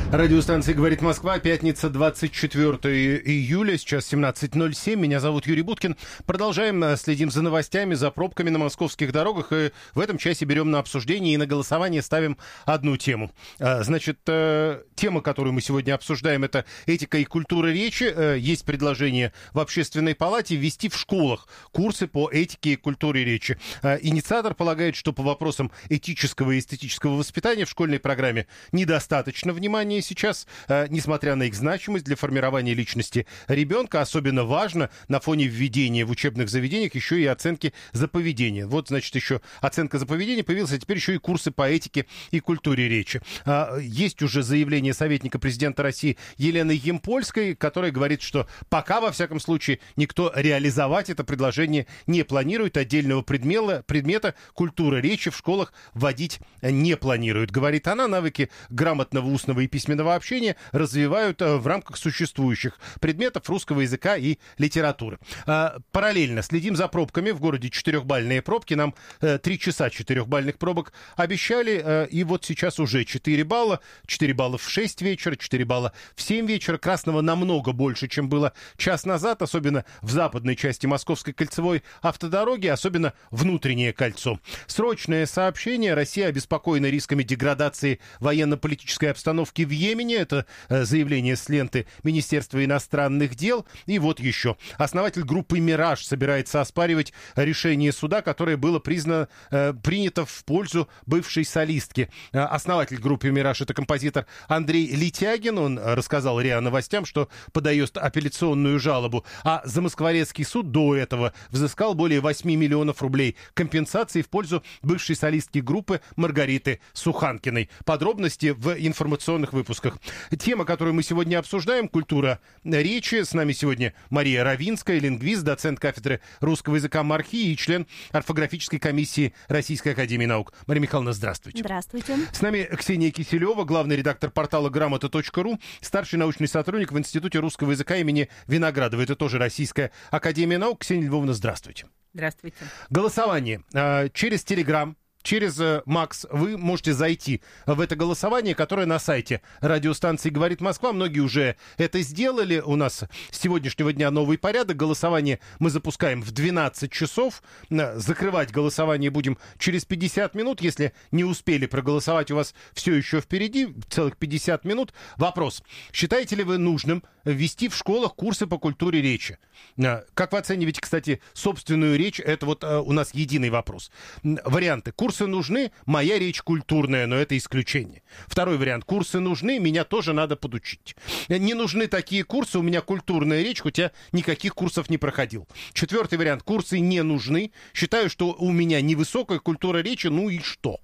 Радиостанция «Говорит Москва», пятница, двадцать четвёртое июля, сейчас семнадцать ноль семь. Меня зовут Юрий Буткин. Продолжаем, следим за новостями, за пробками на московских дорогах. И в этом часе берем на обсуждение и на голосование ставим одну тему. Значит, тема, которую мы сегодня обсуждаем, это этика и культура речи. Есть предложение в Общественной палате ввести в школах курсы по этике и культуре речи. Инициатор полагает, что по вопросам этического и эстетического воспитания в школьной программе недостаточно внимания сейчас, э, несмотря на их значимость для формирования личности ребенка. Особенно важно на фоне введения в учебных заведениях еще и оценки за поведение. Вот, значит, еще оценка за поведение появилась, а теперь еще и курсы по этике и культуре речи. А, есть уже заявление советника президента России Елены Ямпольской, которая говорит, что пока, во всяком случае, никто реализовать это предложение не планирует. Отдельного предмета, предмета культура речи в школах вводить не планирует. Говорит она, навыки грамотного устного и письменного общения развивают в рамках существующих предметов русского языка и литературы. Параллельно следим за пробками. В городе четырехбальные пробки. Нам три часа четырехбальных пробок обещали. И вот сейчас уже четыре балла. четыре балла в шесть вечера, четыре балла в семь вечера. Красного намного больше, чем было час назад. Особенно в западной части Московской кольцевой автодороги. Особенно внутреннее кольцо. Срочное сообщение. Россия обеспокоена рисками деградации военно-политической обстановки в Йемене. Это заявление с ленты Министерства иностранных дел. И вот еще. Основатель группы «Мираж» собирается оспаривать решение суда, которое было признано, э, принято в пользу бывшей солистки. Основатель группы «Мираж» — это композитор Андрей Летягин. Он рассказал РИА Новостям, что подает апелляционную жалобу. А Замоскворецкий суд до этого взыскал более восемь миллионов рублей компенсации в пользу бывшей солистки группы Маргариты Суханкиной. Подробности в информационных выпусках. Тема, которую мы сегодня обсуждаем, культура речи. С нами сегодня Мария Равинская, лингвист, доцент кафедры русского языка МАРХИ и член орфографической комиссии Российской академии наук. Мария Михайловна, здравствуйте. Здравствуйте. С нами Ксения Киселева, главный редактор портала грамота точка ру, старший научный сотрудник в Институте русского языка имени Виноградова. Это тоже Российская академия наук. Ксения Львовна, здравствуйте. Здравствуйте. Голосование через Телеграм. Через Макс вы можете зайти в это голосование, которое на сайте радиостанции «Говорит Москва». Многие уже это сделали. У нас с сегодняшнего дня новый порядок. Голосование мы запускаем в двенадцать часов. Закрывать голосование будем через пятьдесят минут. Если не успели проголосовать, у вас все еще впереди, целых пятьдесят минут. Вопрос. Считаете ли вы нужным ввести в школах курсы по культуре речи? Как вы оцениваете, кстати, собственную речь? Это вот у нас единый вопрос. Варианты. Курсы нужны, моя речь культурная, но это исключение. Второй вариант. Курсы нужны, меня тоже надо подучить. Не нужны такие курсы, у меня культурная речь, хоть я никаких курсов не проходил. Четвертый вариант. Курсы не нужны. Считаю, что у меня невысокая культура речи, ну и что?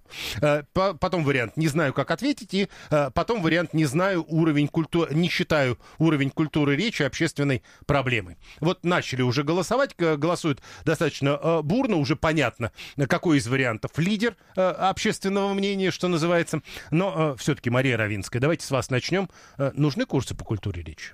Потом вариант. Не знаю, как ответить. И потом вариант. Не знаю уровень культуры, не считаю уровень культуры речи общественной проблемой. Вот начали уже голосовать. Голосуют достаточно бурно, уже понятно, какой из вариантов лидер э, общественного мнения, что называется. Но э, все-таки, Мария Равинская, давайте с вас начнем. Э, нужны курсы по культуре речи?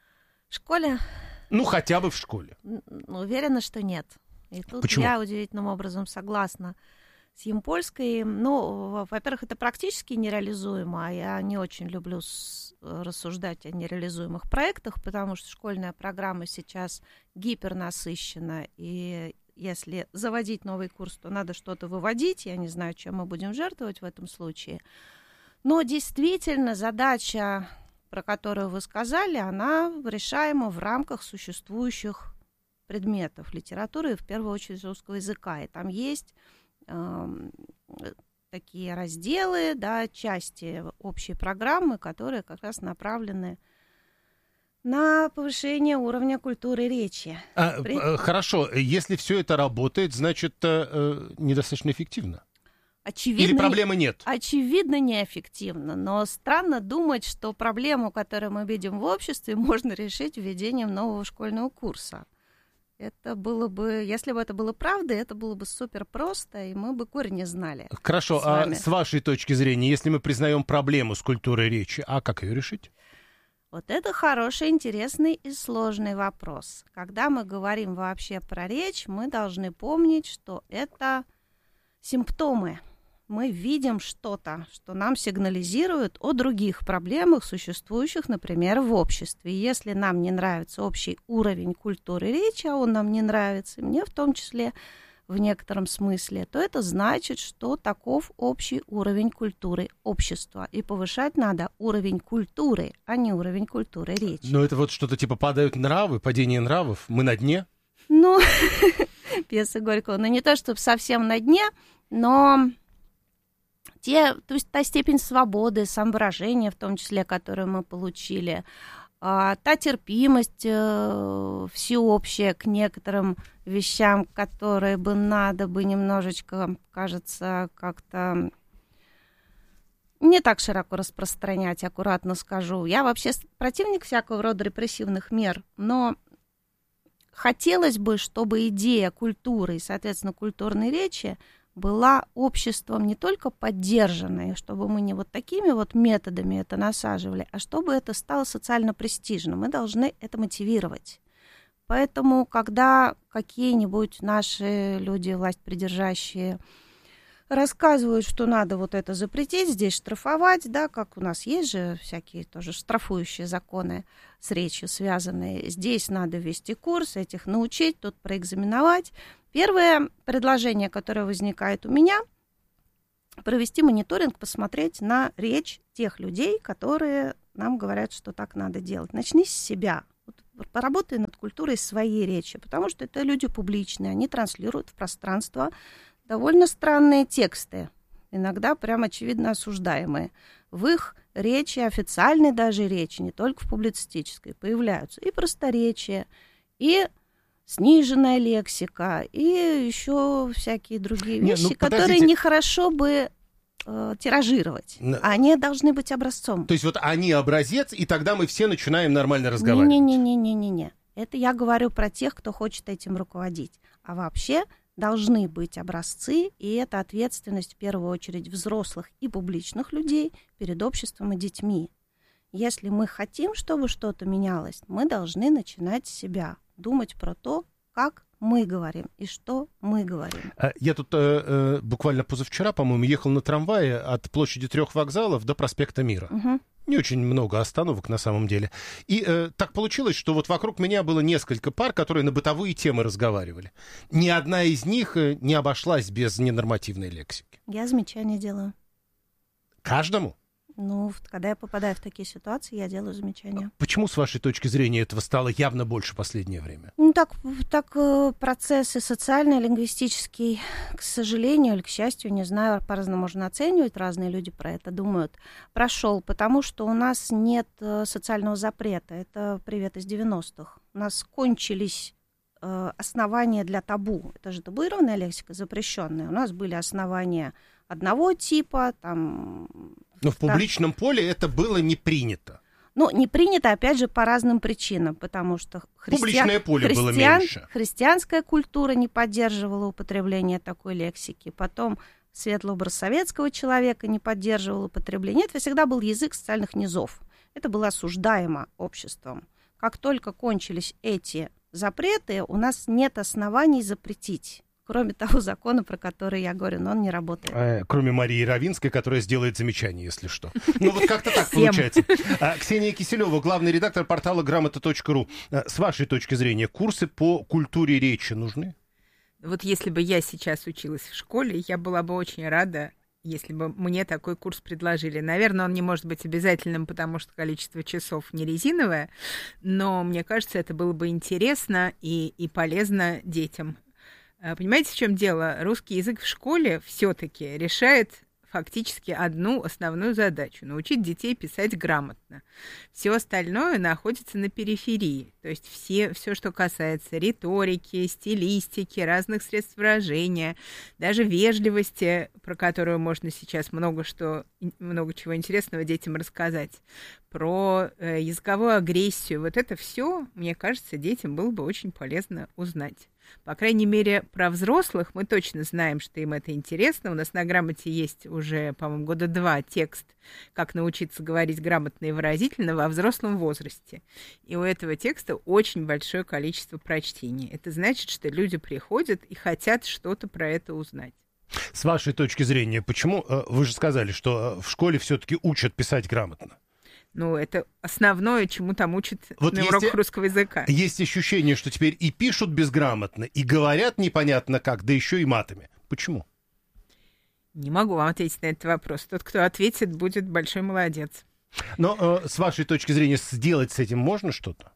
В школе? Ну, хотя бы в школе. Уверена, что нет. И тут Почему? Я удивительным образом согласна с Ямпольской. Ну, во-первых, это практически нереализуемо, а я не очень люблю с, рассуждать о нереализуемых проектах, потому что школьная программа сейчас гипернасыщена, и если заводить новый курс, то надо что-то выводить. Я не знаю, чем мы будем жертвовать в этом случае. Но действительно задача, про которую вы сказали, она решаема в рамках существующих предметов литературы, в первую очередь русского языка. И там есть э, такие разделы, да, части общей программы, которые как раз направлены на повышение уровня культуры речи. А, При... Хорошо, если все это работает, значит, э, недостаточно эффективно? Очевидно, Или проблемы нет? Очевидно, неэффективно, но странно думать, что проблему, которую мы видим в обществе, можно решить введением нового школьного курса. Это было бы, если бы это было правдой, это было бы супер просто, и мы бы корни знали. Хорошо, а с вашей точки зрения, если мы признаем проблему с культурой речи, а как ее решить? Вот это хороший, интересный и сложный вопрос. Когда мы говорим вообще про речь, мы должны помнить, что это симптомы. мы видим что-то, что нам сигнализирует о других проблемах, существующих, например, в обществе. И если нам не нравится общий уровень культуры речи, а он нам не нравится, мне в том числе в некотором смысле, то это значит, что таков общий уровень культуры общества. И повышать надо уровень культуры, а не уровень культуры речи. Но это вот что-то типа падают нравы, падение нравов, мы на дне? Ну, пьеса Горького, ну не то, чтобы совсем на дне, но те, то есть та степень свободы, самовыражения, в том числе, которую мы получили, та терпимость всеобщая к некоторым вещам, которые бы надо бы немножечко, кажется, как-то не так широко распространять, аккуратно скажу. Я вообще противник всякого рода репрессивных мер, но хотелось бы, чтобы идея культуры и, соответственно, культурной речи была обществом не только поддержанной, чтобы мы не вот такими вот методами это насаживали, а чтобы это стало социально престижным. Мы должны это мотивировать. Поэтому, когда какие-нибудь наши люди, власть придержащие, рассказывают, что надо вот это запретить, здесь штрафовать, да, как у нас есть же всякие тоже штрафующие законы с речью связанные. Здесь надо ввести курс, этих научить, тут проэкзаменовать. Первое предложение, которое возникает у меня, провести мониторинг, посмотреть на речь тех людей, которые нам говорят, что так надо делать. Начни с себя. Вот поработай над культурой своей речи, потому что это люди публичные, они транслируют в пространство довольно странные тексты, иногда прям очевидно осуждаемые. В их речи, официальной даже речи, не только в публицистической, появляются и просторечия, и сниженная лексика, и еще всякие другие вещи, не, ну, которые нехорошо бы э, тиражировать. Но... Они должны быть образцом. То есть вот они образец, и тогда мы все начинаем нормально разговаривать. Не-не-не-не-не-не. Это я говорю про тех, кто хочет этим руководить. А вообще должны быть образцы, и это ответственность в первую очередь взрослых и публичных людей перед обществом и детьми. Если мы хотим, чтобы что-то менялось, мы должны начинать с себя, думать про то, как мы говорим и что мы говорим. Я тут э, буквально позавчера, по-моему, ехал на трамвае от площади Трех вокзалов до проспекта Мира. Угу. Не очень много остановок на самом деле. И э, так получилось, что вот вокруг меня было несколько пар, которые на бытовые темы разговаривали. Ни одна из них не обошлась без ненормативной лексики. Я замечания делаю. Каждому? Ну, когда я попадаю в такие ситуации, я делаю замечания. Почему, с вашей точки зрения, этого стало явно больше в последнее время? Ну, так, так процессы социальные, лингвистические, к сожалению или к счастью, не знаю, по-разному можно оценивать, разные люди про это думают, прошел, потому что у нас нет социального запрета. Это привет из девяностых. У нас кончились э, основания для табу. Это же табуированная лексика, запрещенная. У нас были основания одного типа, там... Но в публичном да. поле это было не принято. Ну, не принято, опять же, по разным причинам, потому что христиан... публичное поле христиан... было меньше. Христианская культура не поддерживала употребление такой лексики, потом светлый образ советского человека не поддерживал употребление. Это всегда был язык социальных низов. Это было осуждаемо обществом. Как только кончились эти запреты, у нас нет оснований запретить. Кроме того закона, про который я говорю, но он не работает. А, кроме Марии Равинской, которая сделает замечание, если что. Ну вот как-то так получается. А, Ксения Киселева, главный редактор портала грамота точка ру. А, с вашей точки зрения, курсы по культуре речи нужны? Вот если бы я сейчас училась в школе, я была бы очень рада, если бы мне такой курс предложили. Наверное, он не может быть обязательным, потому что количество часов не резиновое, но мне кажется, это было бы интересно и, и полезно детям. Понимаете, в чем дело? Русский язык в школе все-таки решает фактически одну основную задачу — научить детей писать грамотно. Все остальное находится на периферии. То есть все, все, что касается риторики, стилистики, разных средств выражения, даже вежливости, про которую можно сейчас много, что, много чего интересного детям рассказать, про э, языковую агрессию. Вот это все, мне кажется, детям было бы очень полезно узнать. По крайней мере, про взрослых мы точно знаем, что им это интересно. У нас на грамоте есть уже, по-моему, года два текст «Как научиться говорить грамотно и выразительно во взрослом возрасте». И у этого текста очень большое количество прочтений. Это значит, что люди приходят и хотят что-то про это узнать. С вашей точки зрения, почему, вы же сказали, что в школе все-таки учат писать грамотно? Ну, это основное, чему там учат вот на есть, уроках русского языка. Есть ощущение, что теперь и пишут безграмотно, и говорят непонятно как, да еще и матами. Почему? Не могу вам ответить на этот вопрос. Тот, кто ответит, будет большой молодец. Но э, с вашей точки зрения, сделать с этим можно что-то?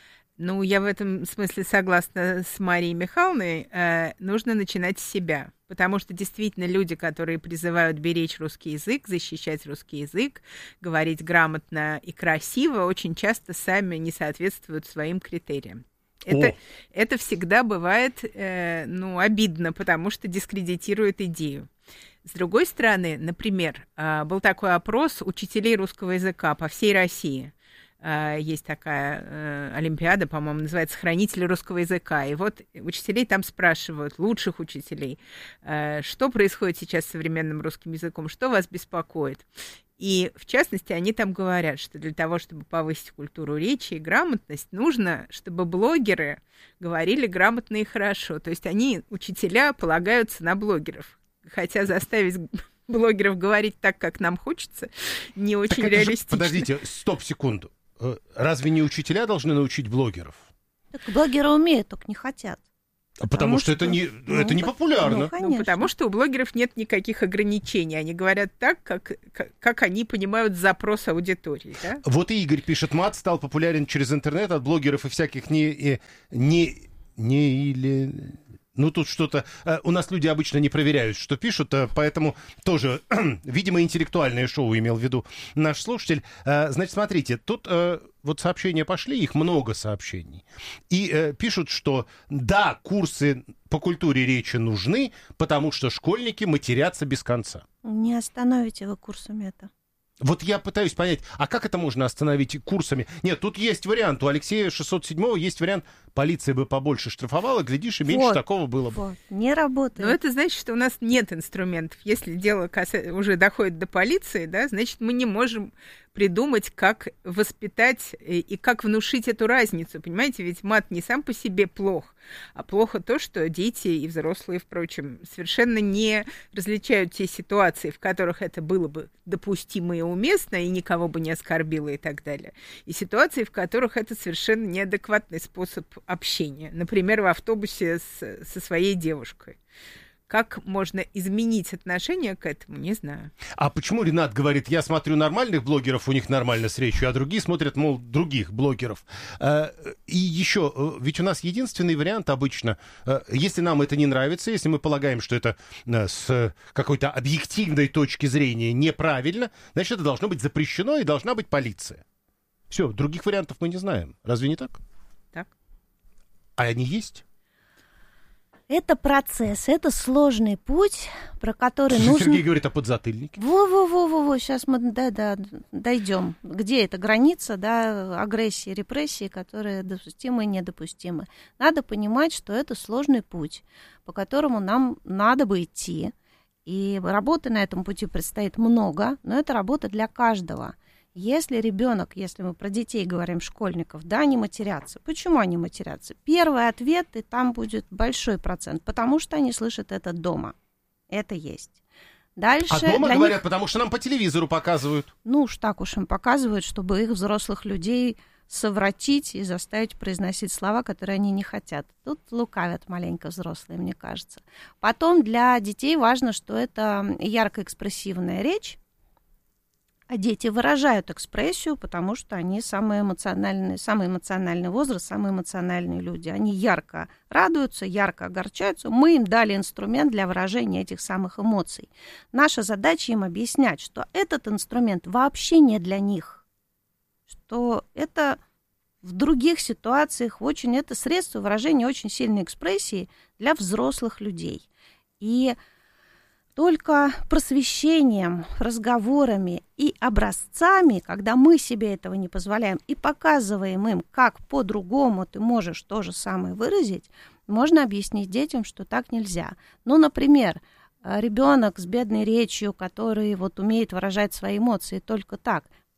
Ну, я в этом смысле согласна с Марией Михайловной. Э, нужно начинать с себя. Потому что действительно люди, которые призывают беречь русский язык, защищать русский язык, говорить грамотно и красиво, очень часто сами не соответствуют своим критериям. Это, это всегда бывает э, ну, обидно, потому что дискредитирует идею. С другой стороны, например, э, был такой опрос учителей русского языка по всей России. Есть такая э, олимпиада, по-моему, называется «Хранители русского языка». И вот учителей там спрашивают, лучших учителей, э, что происходит сейчас с современным русским языком, что вас беспокоит. И, в частности, они там говорят, что для того, чтобы повысить культуру речи и грамотность, нужно, чтобы блогеры говорили грамотно и хорошо. То есть они, учителя, полагаются на блогеров. Хотя заставить блогеров говорить так, как нам хочется, не очень так реалистично. Же, подождите, стоп, секунду. Разве не учителя должны научить блогеров? Так блогеры умеют, только не хотят. Потому, потому что, что это не, ну, это не популярно. Ну, ну, потому что у блогеров нет никаких ограничений. Они говорят так, как, как, как они понимают запрос аудитории. Да? Вот и Игорь пишет, мат стал популярен через интернет от блогеров и всяких не... не, не или... Ну, тут что-то... У нас люди обычно не проверяют, что пишут, поэтому тоже, видимо, интеллектуальное шоу имел в виду наш слушатель. Значит, смотрите, тут вот сообщения пошли, их много сообщений. И пишут, что да, курсы по культуре речи нужны, потому что школьники матерятся без конца. Не остановите вы курсами это. Вот я пытаюсь понять, а как это можно остановить курсами? Нет, тут есть вариант. У Алексея шестьсот седьмого есть вариант. Полиция бы побольше штрафовала, глядишь, и меньше вот, такого было бы. Вот, не работает. Но это значит, что у нас нет инструментов. Если дело каса... уже доходит до полиции, да, значит, мы не можем придумать, как воспитать и как внушить эту разницу. Понимаете, ведь мат не сам по себе плох, а плохо то, что дети и взрослые, впрочем, совершенно не различают те ситуации, в которых это было бы допустимо и уместно, и никого бы не оскорбило и так далее. И ситуации, в которых это совершенно неадекватный способ общения. Например, в автобусе с, со своей девушкой. Как можно изменить отношение к этому, не знаю. А почему Ренат говорит, я смотрю нормальных блогеров, у них нормально с речью, а другие смотрят, мол, других блогеров. И еще, ведь у нас единственный вариант обычно, если нам это не нравится, если мы полагаем, что это с какой-то объективной точки зрения неправильно, значит, это должно быть запрещено и должна быть полиция. Все, других вариантов мы не знаем. Разве не так? Так. А они есть? Это процесс, это сложный путь, про который Сергей нужно... Сергей говорит о подзатыльнике. Во-во-во-во, сейчас мы да, да, дойдем. Где эта граница, да, агрессии, репрессии, которые допустимы и недопустимы. Надо понимать, что это сложный путь, по которому нам надо бы идти. И работы на этом пути предстоит много, но это работа для каждого. Если ребенок, если мы про детей говорим, школьников, да, они матерятся. Почему они матерятся? Первый ответ, и там будет большой процент, потому что они слышат это дома. Это есть. Дальше а дома говорят, них... потому что нам по телевизору показывают. Ну уж так уж им показывают, чтобы их взрослых людей совратить и заставить произносить слова, которые они не хотят. Тут лукавят маленько взрослые, мне кажется. Потом для детей важно, что это ярко-экспрессивная речь. А дети выражают экспрессию, потому что они самые эмоциональные, самый эмоциональный возраст, самые эмоциональные люди. Они ярко радуются, ярко огорчаются. Мы им дали инструмент для выражения этих самых эмоций. Наша задача им объяснять, что этот инструмент вообще не для них. Что это в других ситуациях очень, это средство выражения очень сильной экспрессии для взрослых людей. И только просвещением, разговорами и образцами, когда мы себе этого не позволяем и показываем им, как по-другому ты можешь то же самое выразить, можно объяснить детям, что так нельзя. Ну, например, ребенок с бедной речью, который вот умеет выражать свои эмоции только так,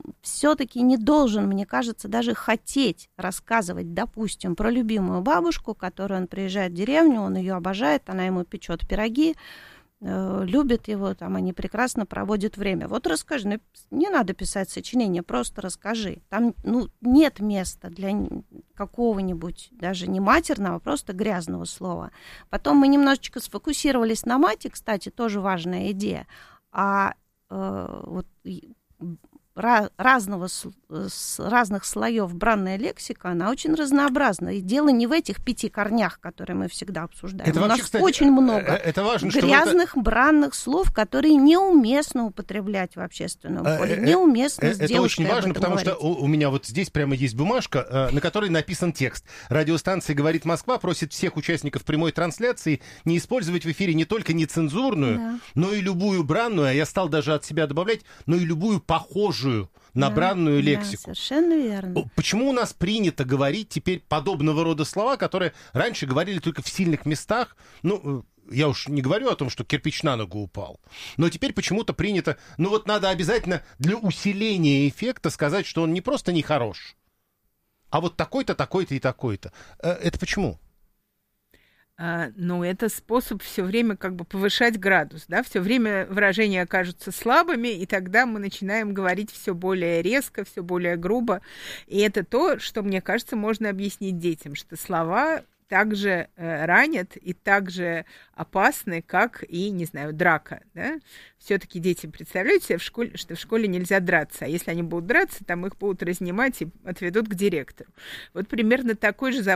все-таки не должен, мне кажется, даже хотеть рассказывать, допустим, про любимую бабушку, которую он приезжает в деревню, он ее обожает, она ему печет пироги, э, любит его, там они прекрасно проводят время. Вот расскажи, ну, не надо писать сочинение, просто расскажи. Там ну, нет места для какого-нибудь, даже не матерного, а просто грязного слова. Потом мы немножечко сфокусировались на мате, кстати, тоже важная идея, а э, вот разного, с разных слоев бранная лексика, она очень разнообразна. И дело не в этих пяти корнях, которые мы всегда обсуждаем. Это У вообще, нас кстати, очень много это важно, грязных что это... бранных слов, которые неуместно употреблять в общественном поле. Неуместно с девушкой. Это очень важно, потому говорить. что у, у меня вот здесь прямо есть бумажка, на которой написан текст. Радиостанция «Говорит Москва» просит всех участников прямой трансляции не использовать в эфире не только нецензурную, да. но и любую бранную, а я стал даже от себя добавлять, но и любую похожую на да, бранную лексику. Да, совершенно верно. Почему у нас принято говорить теперь подобного рода слова, которые раньше говорили только в сильных местах? Ну, я уж не говорю о том, что кирпич на ногу упал. Но теперь почему-то принято... Ну вот надо обязательно для усиления эффекта сказать, что он не просто нехорош, а вот такой-то, такой-то и такой-то. Это почему? Ну, это способ все время как бы повышать градус, да, все время выражения окажутся слабыми, и тогда мы начинаем говорить все более резко, все более грубо. И это то, что, мне кажется, можно объяснить детям, что слова также э, ранят и также опасны, как и, не знаю, драка, да. Все-таки дети представляют себе, в школе, что в школе нельзя драться, а если они будут драться, там их будут разнимать и отведут к директору. Вот примерно такой же